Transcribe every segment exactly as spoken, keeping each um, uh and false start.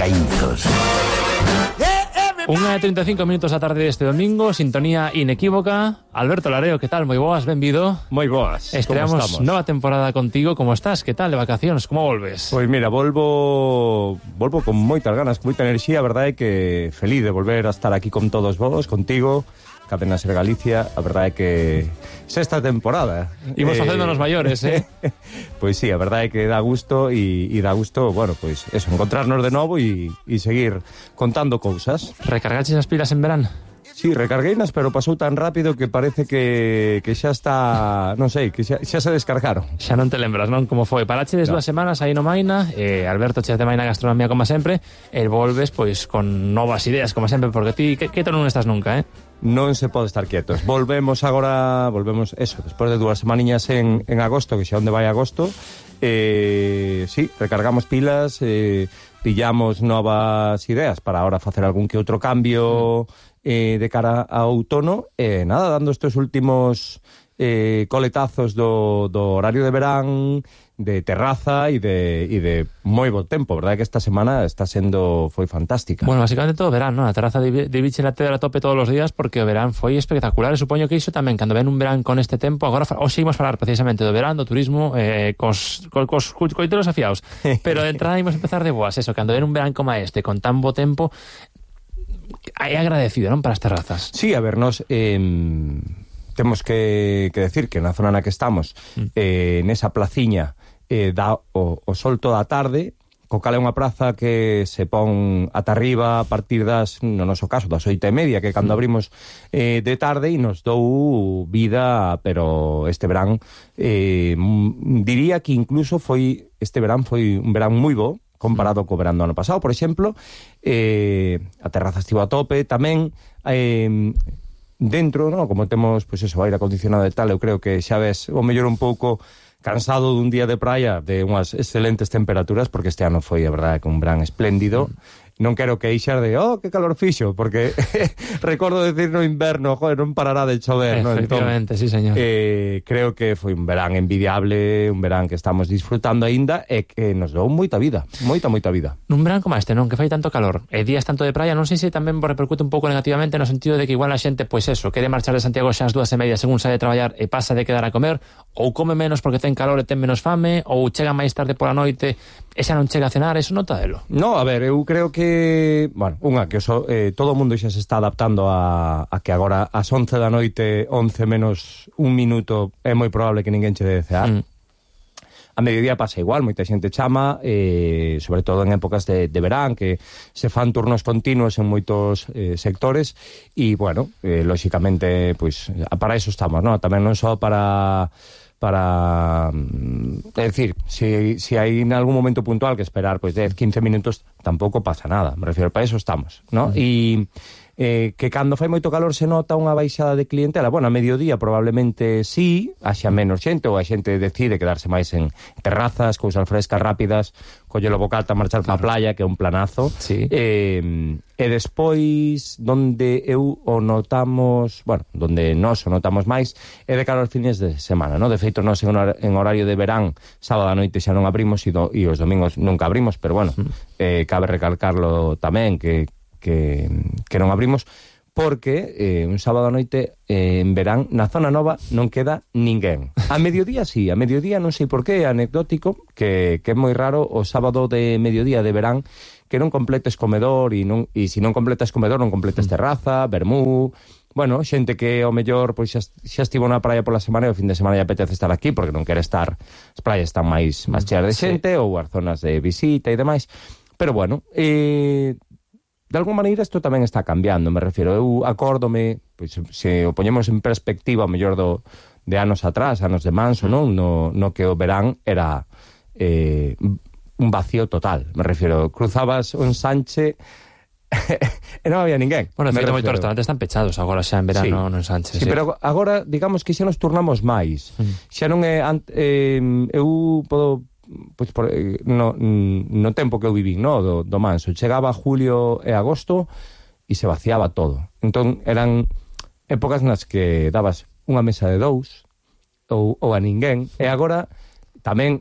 Caínzos. Unha e trinta e cinco minutos a tarde deste domingo, sintonía inequívoca. Alberto Lareo, que tal? Moi boas, benvido. Moi boas. Estreamos nova temporada contigo. Como estás? Que tal de vacacións? Como volves? Pois mira, volvo volvo con moitas ganas, con moita enerxía. A verdade é que feliz de volver a estar aquí con todos vos, contigo, Cadena Ser Galicia. A verdade é que sexta temporada. Imos eh... facéndonos maiores, eh? Pois sí, a verdade é que dá gusto e, e dá gusto, bueno, pois eso, encontrarnos de novo e, e seguir contando cousas. Recargaches as pilas en verán? Sí, recargueinas, pero pasou tan rápido que parece que, que xa está, non sei, que xa, xa se descargaron. Xa non te lembras, non? Como foi? Parachedes no. dúas semanas aí no Maina, eh, Alberto che te Maina Gastronomía como sempre, e volves pois con novas ideas como sempre, porque ti que, que non estás nunca, eh? Non se pode estar quietos. Volvemos agora, volvemos eso, despois de dúas semaniñas en, en agosto, que xa onde vai agosto, eh, sí, recargamos pilas, eh, pillamos novas ideas para ahora facer algún que outro cambio eh, de cara ao outono, e eh, nada, dando estes últimos eh, coletazos do, do horario de verán, de terraza e de, e de moi bo tempo, verdade que esta semana está sendo, foi fantástica. Bueno, basicamente todo verán, ¿no? A terraza de, de Biche na Tedra a tope todos os días, porque o verán foi espectacular, e supoño que iso tamén, cando ven un verán con este tempo, agora hoxe imos falar precisamente do verán, do turismo, eh, cos, cos, cos coiteros afiados, pero de entrada imos empezar de boas, eso, cando ven un verán como este, con tan bo tempo, é agradecido, non, para as terrazas? Sí, a ver, nos... Eh, temos que, que decir que na zona na que estamos, mm. eh, nesa placiña, eh, dá o, o sol toda a tarde, co cal é unha praza que se pon ata arriba a partir das, no noso caso, das oito e media, que cando abrimos eh, de tarde, e nos dou vida, pero este verán, eh, diría que incluso foi, este verán foi un verán moi bo, comparado co verán do ano pasado, por exemplo, eh, a terraza estivo a tope, tamén, eh, dentro, no, como temos, pois eso, aire acondicionado e tal, eu creo que xa ves o mellor un pouco cansado dun día de praia de unhas excelentes temperaturas, porque este ano foi, a verdade, un verán espléndido. Mm. Non quero queixar de, oh, que calor fixo, porque recordo decir no inverno, joder, non parará de chover, non? Efectivamente, entón, sí, señor. Eh, creo que foi un verán envidiable, un verán que estamos disfrutando aínda e que nos dou moita vida, moita, moita vida. Nun verán como este, non? Que fai tanto calor e días tanto de praia, non sei se tamén repercute un pouco negativamente no sentido de que igual a xente, pois eso, quere marchar de Santiago xa as dúas e media según sai de traballar e pasa de quedar a comer, ou come menos porque ten calor e ten menos fame, ou chega máis tarde pola noite e xa non chega a cenar, eso nota delo? No, a ver, eu creo que, bueno, unha, que so, eh, todo o mundo xa se está adaptando a, a que agora ás once da noite, once menos un minuto, é moi probable que ninguén che de cear. Mm. A mediodía pasa igual, moita xente chama, eh, sobre todo en épocas de, de verán, que se fan turnos continuos en moitos eh, sectores, e, bueno, eh, lóxicamente, pois, para eso estamos, non? Tamén non só para... para, é dicir, se si, si hai en algún momento puntual que esperar pois dez, quince minutos, tampouco pasa nada, me refiero, para eso estamos, ¿no? E uh-huh. eh, que cando fai moito calor se nota unha baixada de clientela, bueno, a mediodía probablemente sí, haxa menos xente, ou a xente decide quedarse máis en terrazas, cousas frescas, rápidas, colle o bocata, marchar claro. pa playa, que é un planazo, sí. eh, e despois, donde eu o notamos, bueno, donde nós o notamos máis, é de cara aos fines de semana, ¿no? De feito, nós en horario de verán, sábado a noite xa non abrimos, e, do, e os domingos nunca abrimos, pero bueno, eh, cabe recalcarlo tamén, que, que, que non abrimos, porque eh, un sábado a noite eh, en verán na zona nova non queda ninguén. A mediodía sí, a mediodía non sei por qué, é anecdótico, que, que é moi raro o sábado de mediodía de verán que non completes comedor, e non e se non completas comedor non completes terraza, vermú, bueno, xente que ao mellor pois xa, xa estivo na praia pola semana e o fin de semana lle apetece estar aquí porque non quere estar, as praias están máis máis cheas de xente, sí. Ou as zonas de visita e demais, pero bueno, eh, de alguma maneira isto tamén está cambiando, me refiero, eu acórdome, pois, se o poñemos en perspectiva, o mellor do, de anos atrás, anos de manso, non? No, no que o verán era eh, un vacío total, me refiero, cruzabas un Sanche e non había ninguén. Bueno, de feito, moitos restaurantes están pechados agora xa en verano, sí. No en Sánchez. Sí, sí, pero agora, digamos que xa nos turnamos máis. Mm. Xa non é... Eh, eu podo... Pois por, no, no tempo que eu vivín, no, do, do manso, chegaba julio e agosto e se vaciaba todo. Entón, eran épocas nas que dabas unha mesa de dous ou, ou a ninguén, e agora tamén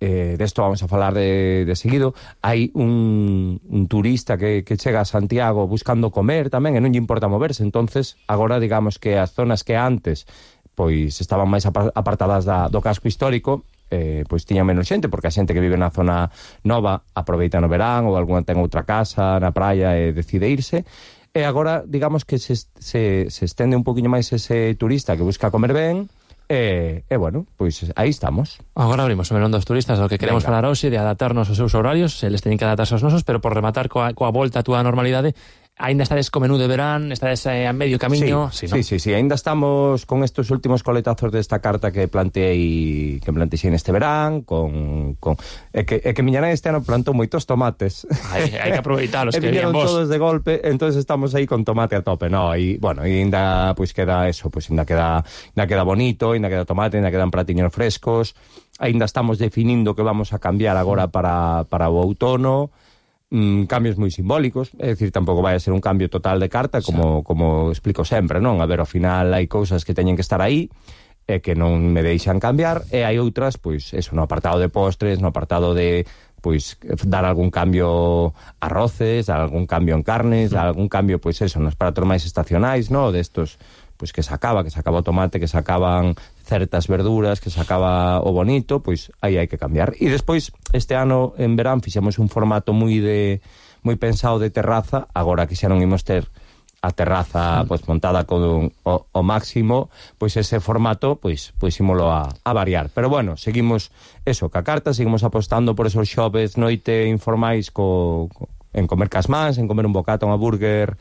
eh, desto vamos a falar de, de seguido, hai un, un turista que, que chega a Santiago buscando comer tamén, e non lle importa moverse, entonces agora digamos que as zonas que antes pois estaban máis apartadas da, do casco histórico, eh, pois tiñan menos xente, porque a xente que vive na zona nova aproveita no verán, ou alguna ten outra casa na praia e decide irse. E agora, digamos que se, se, se estende un poquinho máis ese turista que busca comer ben. E, e bueno, pois aí estamos. Agora abrimos o melón dos turistas, do que queremos Venga. falar hoxe, de adaptarnos aos seus horarios, eles teñen que adaptarse aos nosos, pero por rematar coa, coa volta a túa normalidade, ainda estades co menú de verán, estades eh, a medio camiño. Sí, sí, ¿no? sí, sí, sí, ainda estamos con estes últimos coletazos desta carta que planteei que plantexei neste verán, con, con é que é que miña nai este ano plantou moitos tomates. Hai, hai que aproveitalos, que viñeron todos de golpe, entonces estamos aí con tomate a tope, no, e bueno, e ainda pois queda eso, pois ainda queda ainda queda bonito, ainda queda tomate, ainda quedan pratiños frescos. Ainda estamos definindo que vamos a cambiar agora para para o outono. Mm, cambios moi simbólicos, é dicir, tampouco vai a ser un cambio total de carta, como, como explico sempre, non? A ver, ao final hai cousas que teñen que estar aí e que non me deixan cambiar, e hai outras, pois, eso, no apartado de postres, no apartado de, pois, dar algún cambio a arroces, dar algún cambio en carnes, dar algún cambio, pois, eso, nos pratos máis estacionais, non? Destos, pois, que se acaba, que se acaba o tomate, que se acaban certas verduras, que se acaba o bonito, pois aí hai que cambiar. E despois, este ano en verán fixemos un formato moi de moi pensado de terraza, agora que xa non imos ter a terraza pois montada con o, o máximo, pois ese formato pois pois ímolo a, a variar. Pero bueno, seguimos eso, ca carta, seguimos apostando por esos xoves noite informais co, co en comer cas mans, en comer un bocata, un burger,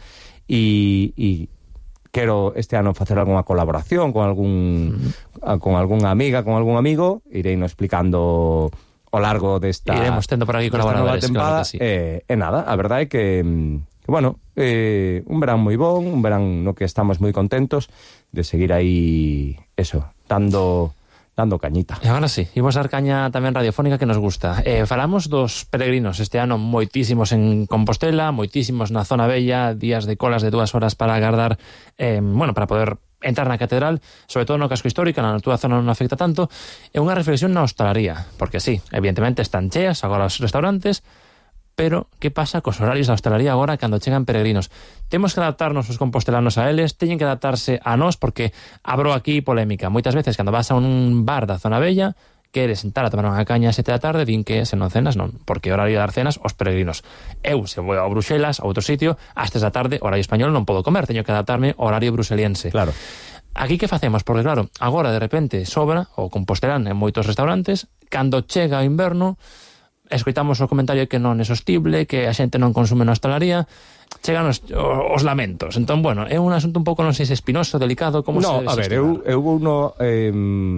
e e quero este ano facer algunha colaboración con algún uh-huh. con algunha amiga, con algún amigo, ireino explicando ao largo desta iremos tendo por aquí colaboradores, temporada, claro que sí. E eh, eh, nada, a verdade é que, que bueno, eh, un verán moi bon, un verán no que estamos moi contentos de seguir aí eso, dando dando cañita. E agora sí, imos dar caña tamén radiofónica que nos gusta. Eh, falamos dos peregrinos este ano, moitísimos en Compostela, moitísimos na zona bella, días de colas de dúas horas para agardar, eh, bueno, para poder entrar na catedral, sobre todo no casco histórico, na túa zona non afecta tanto, e unha reflexión na hostalaría, porque sí, evidentemente están cheas agora os restaurantes, pero que pasa cos horarios da hostalaría agora cando chegan peregrinos? Temos que adaptarnos os compostelanos a eles, teñen que adaptarse a nós, porque abro aquí polémica. Moitas veces, cando vas a un bar da zona bella, queres sentar a tomar unha caña a sete da tarde, din que se non cenas, non, porque é horario de dar cenas os peregrinos. Eu, se vou a Bruxelas, a outro sitio, ás tres da tarde, horario español, non podo comer, teño que adaptarme ao horario bruseliense. Claro. Aquí que facemos? Porque claro, agora de repente sobra o compostelán en moitos restaurantes, cando chega o inverno, escoitamos o comentario que non é sostible, que a xente non consume na hostalaría, chegan os, os lamentos. Entón, bueno, é un asunto un pouco, non sei se espinoso, delicado, como no, se a ver, eu, eu vou no eh,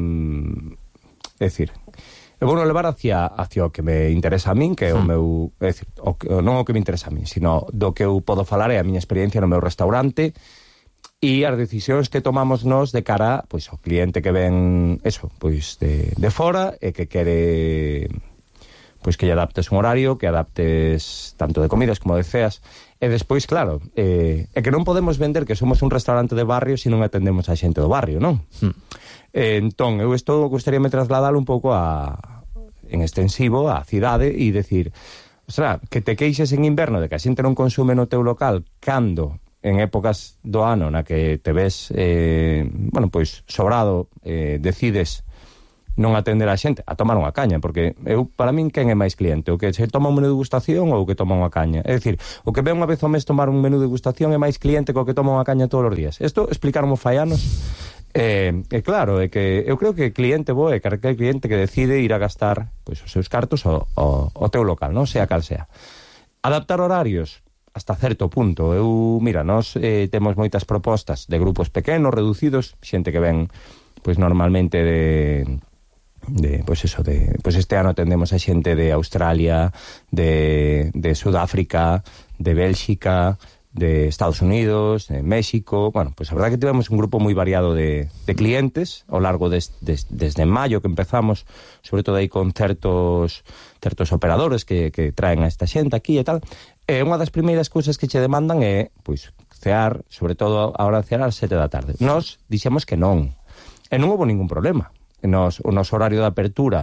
é dicir, eu vou no levar hacia, hacia o que me interesa a min, que é o hmm. meu, é dicir, o, non o que me interesa a min, sino do que eu podo falar é a miña experiencia no meu restaurante e as decisións que tomamos nós de cara, pois, ao cliente que ven, eso, pois, de, de fora e que quere pois que lle adaptes un horario, que adaptes tanto de comidas como de ceas, e despois, claro, eh, é que non podemos vender que somos un restaurante de barrio se non atendemos a xente do barrio, non? Hmm. Eh, entón, eu isto gustaríame trasladalo un pouco a, en extensivo á cidade e decir, o sea, que te queixes en inverno de que a xente non consume no teu local cando en épocas do ano na que te ves, eh, bueno, pois, sobrado, eh, decides non atender a xente, a tomar unha caña, porque eu, para min, quen é máis cliente? O que se toma un menú de degustación ou o que toma unha caña? É dicir, o que ve unha vez ao mes tomar un menú de degustación é máis cliente que o que toma unha caña todos os días. Isto explicarmo fai anos. E, e claro, é que eu creo que cliente bo é calquer cliente que decide ir a gastar pois, os seus cartos ao, ao, ao teu local, non? Sea cal sea. Adaptar horarios hasta certo punto. Eu, mira, nós eh, temos moitas propostas de grupos pequenos, reducidos, xente que ven pois normalmente de de, pois eso, de, pois este ano atendemos a xente de Australia, de, de Sudáfrica, de Bélxica, de Estados Unidos, de México. Bueno, pois a verdade que tivemos un grupo moi variado de, de clientes ao largo des, des, desde maio que empezamos, sobre todo aí con certos certos operadores que, que traen a esta xente aquí e tal. E unha das primeiras cousas que che demandan é, pois, cear, sobre todo a hora de cear ás sete da tarde. Nós dixemos que non. E non houve ningún problema. Nos, o noso horario de apertura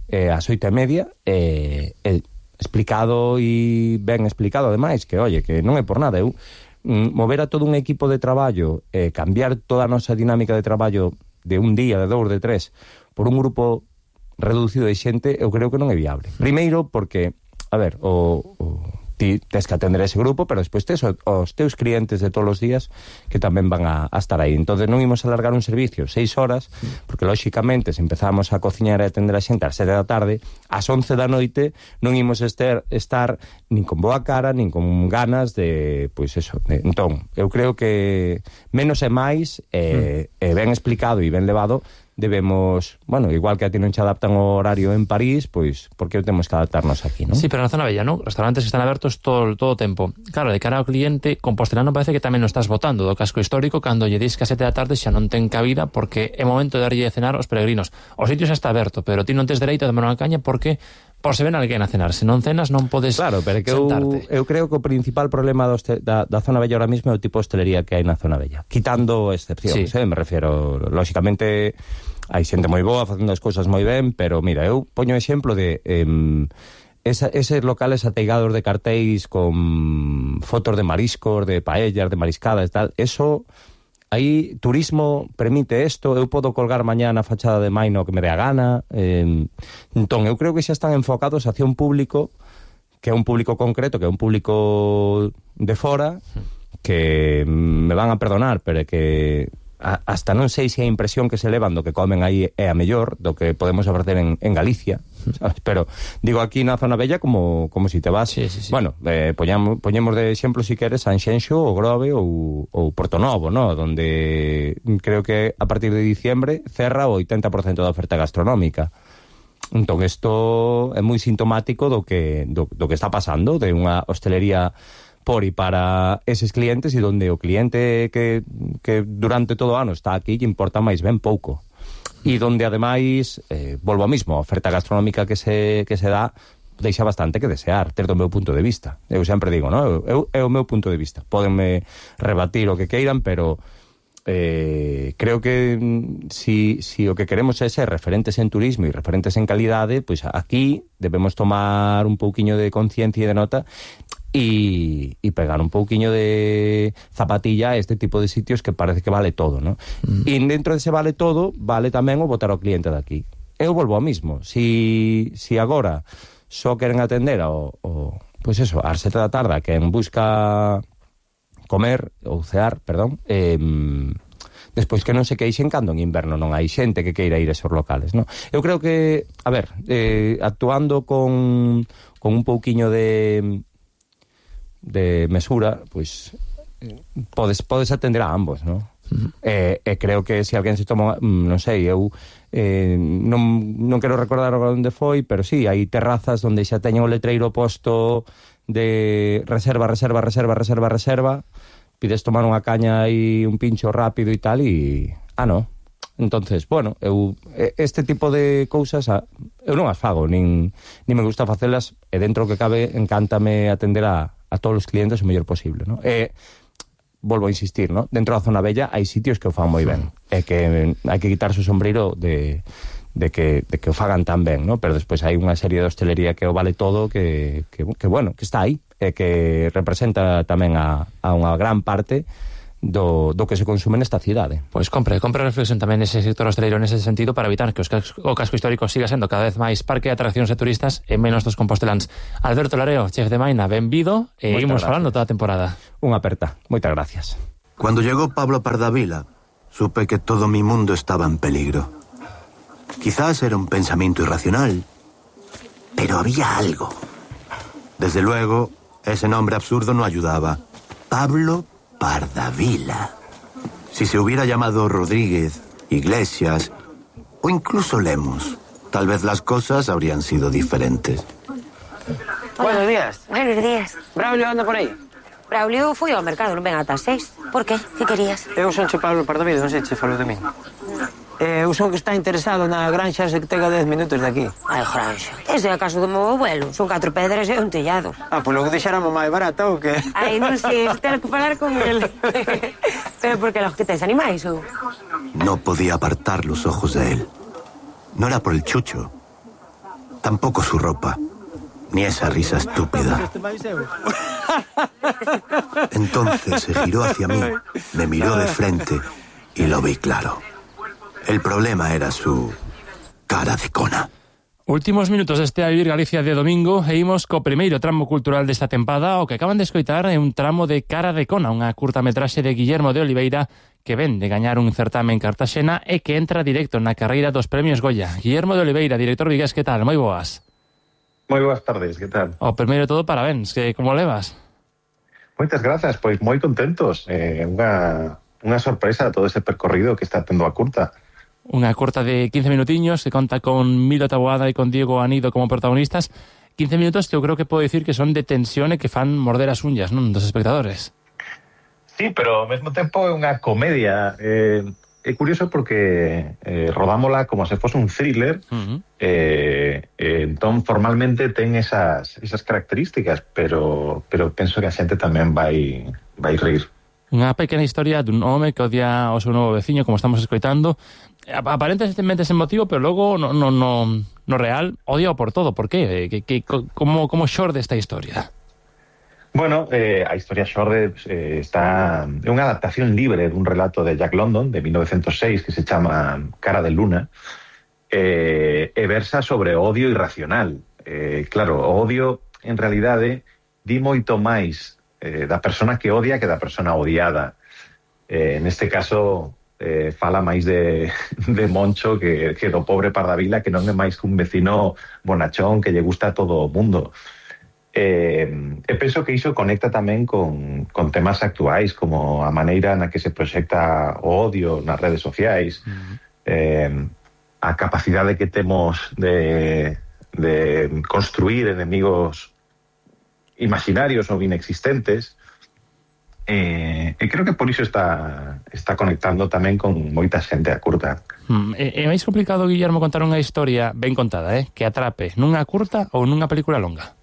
eh, ás oito e media, eh, eh, explicado e ben explicado, ademais, que, oye, que non é por nada, eu mm, mover a todo un equipo de traballo, eh, cambiar toda a nosa dinámica de traballo de un día, de dous, de tres, por un grupo reducido de xente, eu creo que non é viable. Primeiro, porque, a ver, o... o ti tes que atender ese grupo, pero despois tes os teus clientes de todos os días que tamén van a, a estar aí. Entón non imos alargar un servicio seis horas, porque lóxicamente se empezamos a cociñar e atender a xente ás sete da tarde, ás once da noite non imos ester, estar nin con boa cara, nin con ganas de, pois eso. De, entón, eu creo que menos é máis, e, mm. e ben explicado e ben levado, debemos, bueno, igual que a ti non che adaptan o horario en París, pois, por que temos que adaptarnos aquí, non? Sí, pero na zona bella, non? Restaurantes que están abertos todo todo o tempo. Claro, de cara ao cliente, Compostelano parece que tamén non estás botando do casco histórico cando lle dis que a sete da tarde xa non ten cabida porque é momento de darlle de cenar aos peregrinos. O sitio xa está aberto, pero ti non tes dereito a tomar unha caña porque por se ven alguén a cenar. Se non cenas non podes claro, pero que sentarte. Eu, eu creo que o principal problema do este, da, da zona bella ahora mesmo é o tipo de hostelería que hai na zona bella. Quitando excepcións, sí. eh, me refiero, lóxicamente hai xente moi boa facendo as cousas moi ben, pero mira, eu poño o exemplo de eh, esa, eses locales ateigados de cartéis con fotos de mariscos, de paellas, de mariscadas e tal, eso, aí turismo permite isto, eu podo colgar mañá na fachada de Maino que me dé a gana, eh, entón eu creo que xa están enfocados hacia un público que é un público concreto, que é un público de fora, que me van a perdonar, pero que a, hasta non sei se a impresión que se levan do que comen aí é a mellor do que podemos ofrecer en, en Galicia, sabes? Pero digo aquí na zona bella como, como si te vas, sí, sí, sí. bueno, eh, poñamos, poñemos de exemplo si queres Sanxenxo ou Grove ou, ou Portonovo, ¿no? Donde creo que a partir de diciembre cerra o oitenta por cento da oferta gastronómica. Entón isto é moi sintomático do que, do, do que está pasando, de unha hostelería por e para eses clientes, e donde o cliente que, que durante todo o ano está aquí lle importa máis ben pouco, e donde ademais eh, volvo ao mismo, a oferta gastronómica que se, que se dá deixa bastante que desear, ter do meu punto de vista. Eu sempre digo, no? eu, é o meu punto de vista, pódenme rebatir o que queiran, pero eh, creo que si, si o que queremos é ser referentes en turismo e referentes en calidade, pois aquí debemos tomar un pouquiño de conciencia e de nota e, e pegar un pouquiño de zapatilla a este tipo de sitios que parece que vale todo, ¿no? Mm. E dentro dese vale todo, vale tamén o botar ao cliente daqui. Eu volvo ao mismo. Si, si agora só queren atender ao, ao pois eso, ás sete da tarde, quen busca comer ou cear, perdón, eh, despois que non se queixen cando en inverno non hai xente que queira ir a esos locales, ¿no? Eu creo que, a ver, eh, actuando con, con un pouquiño de de mesura, pois podes, podes atender a ambos, ¿no? Uh-huh. E, e creo que se alguén se toma, non sei, eu eh, non, non quero recordar onde foi, pero sí, hai terrazas onde xa teñen o letreiro posto de reserva, reserva, reserva, reserva, reserva, pides tomar unha caña e un pincho rápido e tal, e ah, no. Entonces, bueno, eu este tipo de cousas eu non as fago, nin, nin me gusta facelas, e dentro que cabe encántame atender a a todos os clientes o mellor posible, ¿no? E volvo a insistir, ¿no? Dentro da zona bella hai sitios que o fan moi ben, e que hai que quitarse o sombreiro de, de, que, de que o fagan tan ben, ¿no? Pero despois hai unha serie de hostelería que o vale todo, que, que, que bueno, que está aí, e que representa tamén a, a unha gran parte do, do que se consume nesta cidade. Pois compre, compre reflexión tamén nese sector hosteleiro nese sentido para evitar que os casco, o casco histórico siga sendo cada vez máis parque de atraccións de turistas e menos dos composteláns. Alberto Lareo, chef de Maina, benvido e imos falando toda a temporada. Unha aperta. Moitas gracias. Cuando llegó Pablo Pardavila, supe que todo mi mundo estaba en peligro. Quizás era un pensamiento irracional, pero había algo. Desde luego, ese nombre absurdo no ayudaba. Pablo Pardavila. Si se hubiera llamado Rodríguez, Iglesias o incluso Lemos, tal vez las cosas habrían sido diferentes. Buenos días. Buenos días. Braulio anda por aí? Braulio foi ao mercado, non ven ata as seis. Por qué? Que querías? Eu son che Pablo Pardavila, non sei se falou de min. Eu son que está interesado na granxa se que tenga dez minutos de aquí. Ai, granxa. Ese é a casa do meu abuelo. Son catro pedras e un tellado. Ah, pois logo deixáramos máis barata ou que? Ai, non sei, ter que falar con ele. Pero porque los que tes animais ou? No podía apartar los ojos de él. No era por el chucho. tampoco su ropa, ni esa risa estúpida. Entonces se giró hacia mí, me miró de frente y lo vi claro. El problema era su cara de cona. Últimos minutos deste A Vivir Galicia de domingo e imos co primeiro tramo cultural desta tempada. O que acaban de escoitar é un tramo de Cara de Cona, unha curtametraxe de Guillermo de Oliveira que ven de gañar un certame en Cartaxena e que entra directo na carreira dos premios Goya. Guillermo de Oliveira, director vigués, que tal? Moi boas. Moi boas tardes, que tal? O primeiro de todo, parabéns, que como levas? Moitas grazas, pois moi contentos. Eh, unha, unha sorpresa todo ese percorrido que está tendo a curta. Unha curta de quince minutiños que conta con Milo Taboada e con Diego Anido como protagonistas. quince minutos que eu creo que podo dicir que son de tensión e que fan morder as uñas, non, dos espectadores. Sí, pero ao mesmo tempo é unha comedia. Eh, é curioso porque eh, rodámola como se fose un thriller. Uh-huh. eh, eh, entón, formalmente ten esas, esas características, pero, pero penso que a xente tamén vai, vai rir. Unha pequena historia dun home que odia ao seu novo veciño, como estamos escoitando. Aparentemente sen motivo, pero logo no, no, no, no real odia por todo. Por qué? Que, que, como, como xorde esta historia? Bueno, eh, a historia xorde eh, está... É unha adaptación libre dun relato de Jack London de mil novecientos seis que se chama Cara de Luna eh, e versa sobre odio irracional. Eh, claro, o odio en realidade di moito máis eh, da persona que odia que da persona odiada. Eh, neste caso... Eh, fala máis de, de Moncho que, que do pobre Pardavila, que non é máis que un vecino bonachón que lle gusta a todo o mundo. Eh, e penso que iso conecta tamén con, con temas actuais, como a maneira na que se proxecta o odio nas redes sociais, uh-huh. eh, a capacidade que temos de, de construir enemigos imaginarios ou inexistentes. Eh, e creo que por iso está está conectando tamén con moita xente a curta. Hmm, é, é máis complicado, Guillermo, contar unha historia ben contada, eh? Que atrape nunha curta ou nunha película longa?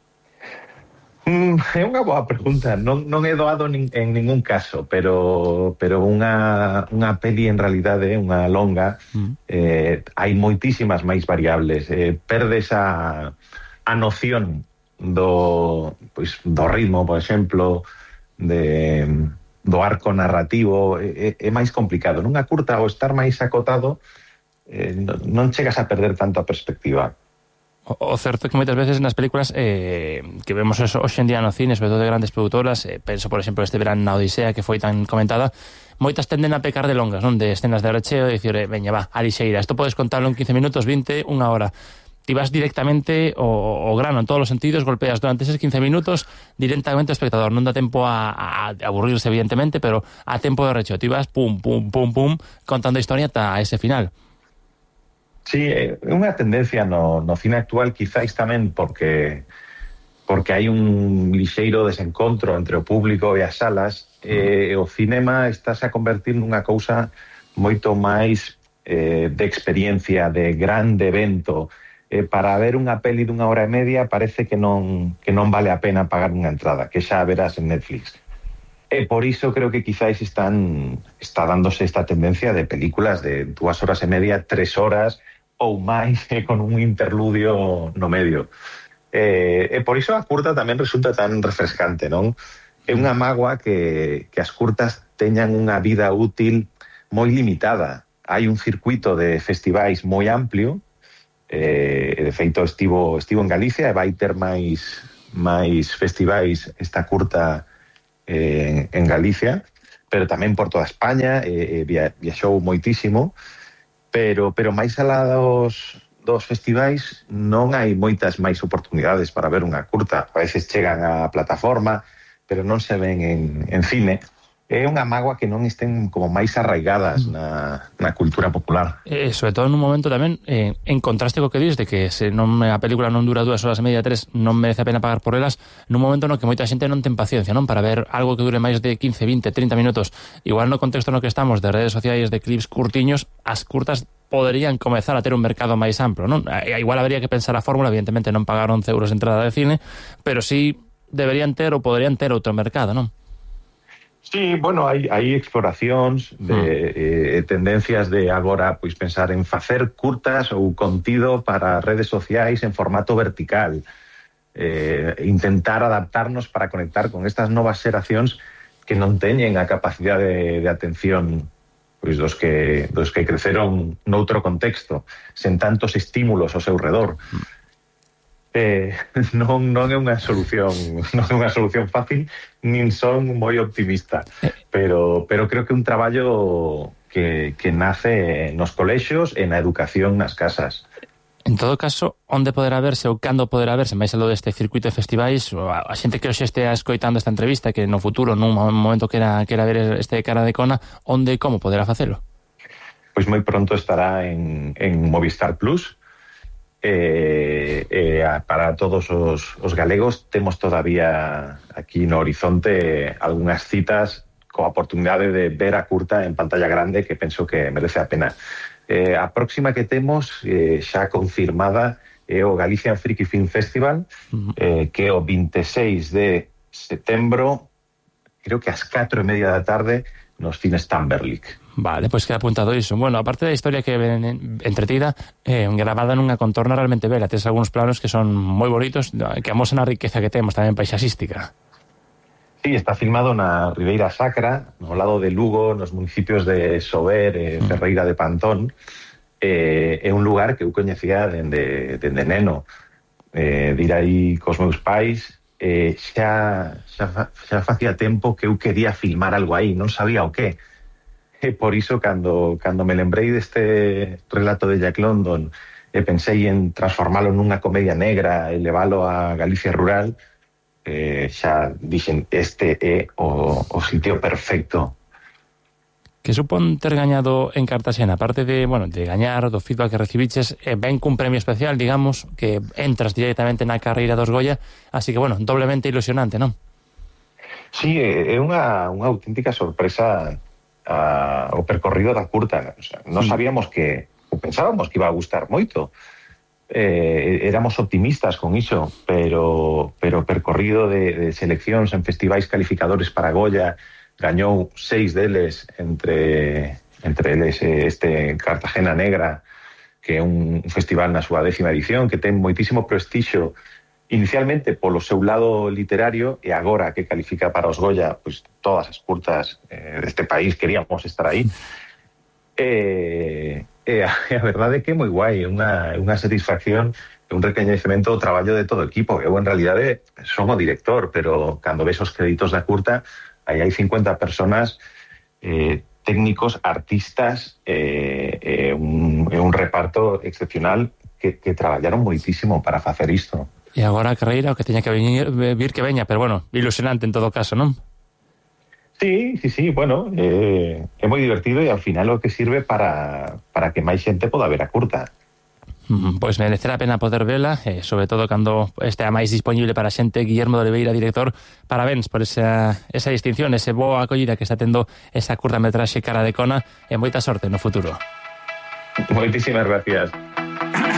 Mm, é unha boa pregunta. Non, non é doado nin, en ningún caso, pero pero unha, unha peli en realidade, unha longa, hmm. eh, hai moitísimas máis variables. Eh, perdes a, a noción do, pois, do ritmo, por exemplo, de, do arco narrativo, é, é máis complicado. Nunha curta, ao estar máis acotado, eh, non chegas a perder tanto a perspectiva. O, o certo é que moitas veces nas películas eh, que vemos eso hoxe en día no cine, sobre todo de grandes produtoras, eh, penso, por exemplo, este verán na Odisea, que foi tan comentada, moitas tenden a pecar de longas, non? De escenas de recheo, e dicir, eh, veña, va, a lixeira, isto podes contarlo en quince minutos, vinte, unha hora. Ti vas directamente o, o grano en todos os sentidos, golpeas durante esos quince minutos directamente ao espectador. Non dá tempo a, a, a aburrirse, evidentemente, pero a tempo de recheo. Ti vas pum, pum, pum, pum, contando a historia ata ese final. Sí, é unha tendencia no, no cine actual, quizáis tamén porque porque hai un lixeiro desencontro entre o público e as salas, e o cinema estáse a convertir nunha cousa moito máis eh, de experiencia, de grande evento. Eh, para ver unha peli dunha hora e media parece que non, que non vale a pena pagar unha entrada, que xa verás en Netflix. E por iso creo que quizáis están está dándose esta tendencia de películas de dúas horas e media, tres horas ou máis, eh, con un interludio no medio. Eh, e por iso a curta tamén resulta tan refrescante, non? É unha mágoa que, que as curtas teñan unha vida útil moi limitada. Hai un circuito de festivais moi amplio. Eh, de feito estivo, estivo en Galicia e vai ter máis, máis festivais esta curta eh, en Galicia, pero tamén por toda España, eh, via, viaxou moitísimo, pero, pero máis alá dos, dos festivais non hai moitas máis oportunidades para ver unha curta. A veces chegan á plataforma, pero non se ven en, en cine. É unha mágoa que non estén como máis arraigadas na, na cultura popular. E, sobre todo nun momento tamén, eh, en contraste co que dis, de que se non a película non dura dúas horas e media, tres, non merece a pena pagar por elas, nun momento no que moita xente non ten paciencia, non? Para ver algo que dure máis de quince, vinte, trinta minutos. Igual no contexto no que estamos de redes sociais, de clips curtiños, as curtas poderían comezar a ter un mercado máis amplo, non? Igual habería que pensar a fórmula, evidentemente non pagar once euros de entrada de cine, pero sí deberían ter ou poderían ter outro mercado, non? Sí, bueno, hai, hai exploracións de eh, tendencias de agora pois pensar en facer curtas ou contido para redes sociais en formato vertical. Eh, intentar adaptarnos para conectar con estas novas xeracións que non teñen a capacidade de, de atención pois dos que dos que creceron noutro contexto, sen tantos estímulos ao seu redor. Eh, non, non é unha solución non é unha solución fácil, nin son moi optimista, pero, pero creo que é un traballo que, que nace nos colexios e na educación nas casas. En todo caso, onde poderá verse ou cando poderá verse, máis aló deste circuito de festivais, a, a xente que hoxe estea escoitando esta entrevista, que no futuro, nun momento que era, que era ver este Cara de Cona, onde e como poderá facelo? Pois moi pronto estará en, en Movistar Plus. Eh, eh, para todos os, os galegos temos todavía aquí no horizonte algunhas citas coa oportunidade de ver a curta en pantalla grande, que penso que merece a pena. Eh, a próxima que temos eh, xa confirmada é o Galician Freaky Film Festival, eh, que é o vinte e seis de setembro, creo que ás catro e media da tarde, nos cines Tamberlik. Vale, pois pues queda apuntado iso. Bueno, aparte da historia que ven entretida, eh, gravada nunha contorna realmente bela, tes algúns planos que son moi bonitos, que amosan a riqueza que temos tamén paisaxística. Sí, está filmado na Ribeira Sacra, no lado de Lugo, nos municipios de Sober e Ferreira de Pantón. Eh, é un lugar que eu coñecía dende, dende neno. Eh, de ir aí cos meus pais, eh, xa, xa, xa facía tempo que eu quería filmar algo aí, non sabía o que. E por iso, cando, cando me lembrei deste relato de Jack London e pensei en transformalo nunha comedia negra e leválo a Galicia rural, eh, xa dixen, este é o, o sitio perfecto. Que supón ter gañado en Cartaxena, aparte de, bueno, de gañar, do feedback que recibiches, eh, ven cun premio especial, digamos, que entras directamente na carreira dos Goya, así que, bueno, doblemente ilusionante, non? Sí, é unha, unha auténtica sorpresa a, o percorrido da curta. O sea, non sabíamos que, ou pensábamos que iba a gustar moito. Eh, éramos optimistas con iso, pero, pero o percorrido de, de seleccións en festivais calificadores para Goya gañou seis deles, entre, entre eles este Cartagena Negra, que é un festival na súa décima edición, que ten moitísimo prestixio inicialmente polo seu lado literario, e agora que califica para os Goya, pois todas as curtas eh, deste país queríamos estar aí. E, e, a, e a verdade é que é moi guai, é unha, unha satisfacción, é un recoñecemento do traballo de todo o equipo. Eu, en realidade, son o director, pero cando ves os créditos da curta, aí hai cincuenta personas, eh, técnicos, artistas, e eh, eh, un, un reparto excepcional que, que traballaron moitísimo para facer isto. E agora a carreira o que teña que venir, vir que veña, pero bueno, ilusionante en todo caso, non? Sí, sí, sí, bueno, eh, é moi divertido e ao final o que sirve para, para que máis xente poda ver a curta. Mm, pois merecerá a pena poder vela, eh, sobre todo cando estea máis disponible para a xente. Guillermo de Oliveira, director, parabéns por esa, esa distinción, ese boa acollida que está tendo esa curta metraxe Cara de Cona, e moita sorte no futuro. Moitísimas gracias.